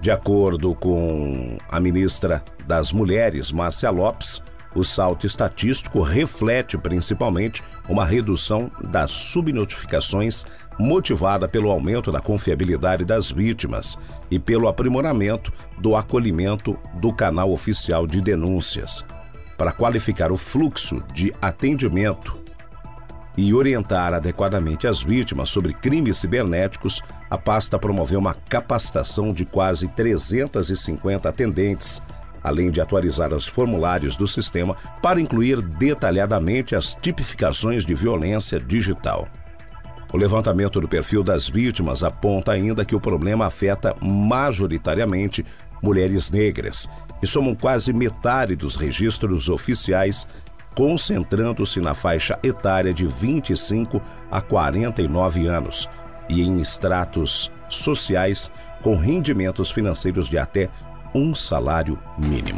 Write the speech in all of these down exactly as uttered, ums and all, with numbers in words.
De acordo com a ministra das Mulheres, Márcia Lopes, o salto estatístico reflete principalmente uma redução das subnotificações motivada pelo aumento da confiabilidade das vítimas e pelo aprimoramento do acolhimento do canal oficial de denúncias. Para qualificar o fluxo de atendimento e orientar adequadamente as vítimas sobre crimes cibernéticos, a pasta promoveu uma capacitação de quase trezentos e cinquenta atendentes, além de atualizar os formulários do sistema para incluir detalhadamente as tipificações de violência digital. O levantamento do perfil das vítimas aponta ainda que o problema afeta majoritariamente mulheres negras, que somam quase metade dos registros oficiais, concentrando-se na faixa etária de vinte e cinco a quarenta e nove anos e em estratos sociais com rendimentos financeiros de até um salário mínimo.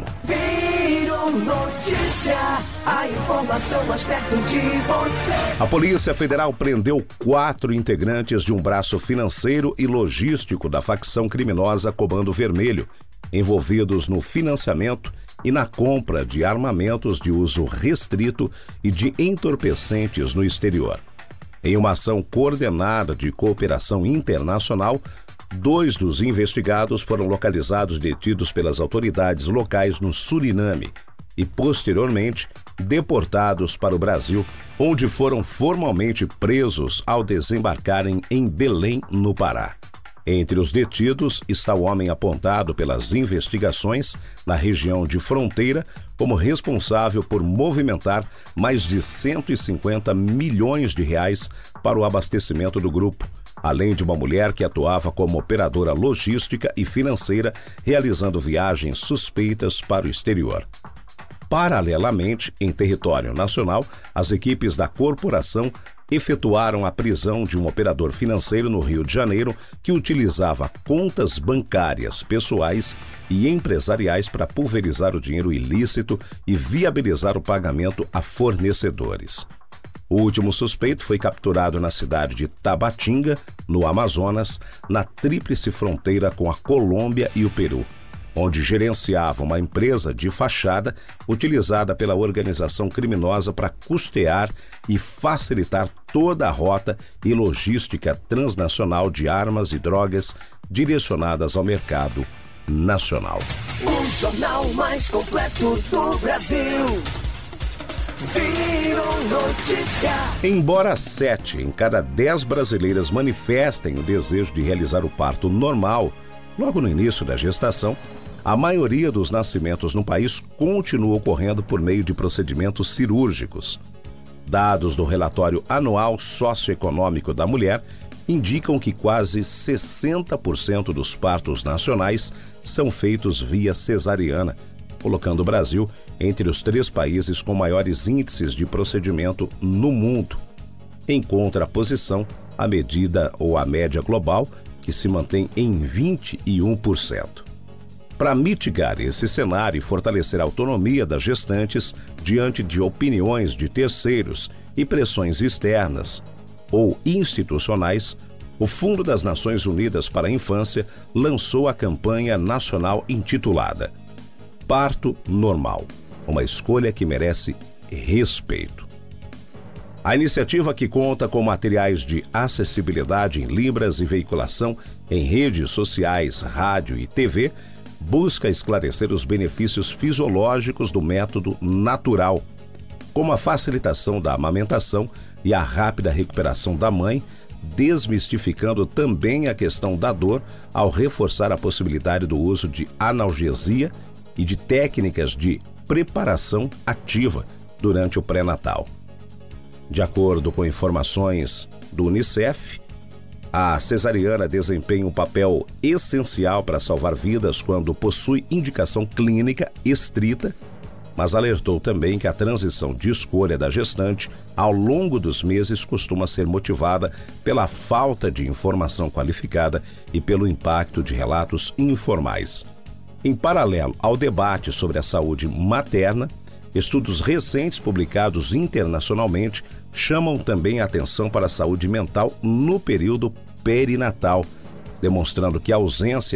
Virou notícia, a informação mais perto de você. A Polícia Federal prendeu quatro integrantes de um braço financeiro e logístico da facção criminosa Comando Vermelho, envolvidos no financiamento e na compra de armamentos de uso restrito e de entorpecentes no exterior. Em uma ação coordenada de cooperação internacional, dois dos investigados foram localizados e detidos pelas autoridades locais no Suriname e, posteriormente, deportados para o Brasil, onde foram formalmente presos ao desembarcarem em Belém, no Pará. Entre os detidos está o homem apontado pelas investigações na região de fronteira como responsável por movimentar mais de cento e cinquenta milhões de reais para o abastecimento do grupo, além de uma mulher que atuava como operadora logística e financeira, realizando viagens suspeitas para o exterior. Paralelamente, em território nacional, as equipes da corporação efetuaram a prisão de um operador financeiro no Rio de Janeiro que utilizava contas bancárias pessoais e empresariais para pulverizar o dinheiro ilícito e viabilizar o pagamento a fornecedores. O último suspeito foi capturado na cidade de Tabatinga, no Amazonas, na tríplice fronteira com a Colômbia e o Peru, onde gerenciava uma empresa de fachada utilizada pela organização criminosa para custear e facilitar toda a rota e logística transnacional de armas e drogas direcionadas ao mercado nacional. O jornal mais completo do Brasil. Virou notícia. Embora sete em cada dez brasileiras manifestem o desejo de realizar o parto normal logo no início da gestação, a maioria dos nascimentos no país continua ocorrendo por meio de procedimentos cirúrgicos. Dados do relatório anual socioeconômico da mulher indicam que quase sessenta por cento dos partos nacionais são feitos via cesariana, colocando o Brasil entre os três países com maiores índices de procedimento no mundo. Em contraposição, a medida ou a média global, que se mantém em vinte e um por cento. Para mitigar esse cenário e fortalecer a autonomia das gestantes diante de opiniões de terceiros e pressões externas ou institucionais, o Fundo das Nações Unidas para a Infância lançou a campanha nacional intitulada Parto Normal, uma escolha que merece respeito. A iniciativa, que conta com materiais de acessibilidade em libras e veiculação em redes sociais, rádio e T V, busca esclarecer os benefícios fisiológicos do método natural, como a facilitação da amamentação e a rápida recuperação da mãe, desmistificando também a questão da dor ao reforçar a possibilidade do uso de analgesia e de técnicas de preparação ativa durante o pré-natal. De acordo com informações do Unicef, a cesariana desempenha um papel essencial para salvar vidas quando possui indicação clínica estrita, mas alertou também que a transição de escolha da gestante ao longo dos meses costuma ser motivada pela falta de informação qualificada e pelo impacto de relatos informais. Em paralelo ao debate sobre a saúde materna, estudos recentes publicados internacionalmente chamam também a atenção para a saúde mental no período perinatal, demonstrando que a ausência